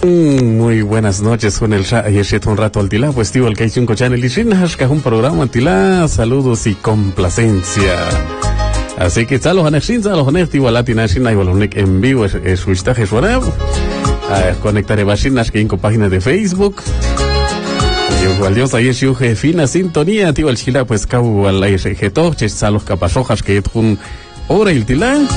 Muy buenas noches con el un rato al tila, pues tío el que hay un channel y que es un programa tila, saludos y complacencia. Así que saludos a Nexin, saludos a Nexti, Latina, China y Balonek en vivo, es su istaje suena. Conectaré vacinas que en página de Facebook. Y igual Dios ahí es yo fina sintonía, tío el chila, pues cabo al aire, saludos capazojas que es un hora el tila.